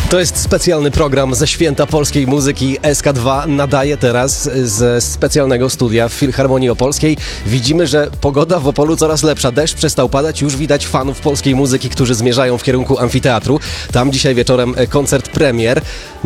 To jest specjalny program ze Święta Polskiej Muzyki. SK2 nadaje teraz ze specjalnego studia w Filharmonii Opolskiej. Widzimy, że pogoda w Opolu coraz lepsza. Deszcz przestał padać, już widać fanów polskiej muzyki, którzy zmierzają w kierunku amfiteatru. Tam dzisiaj wieczorem koncert premier.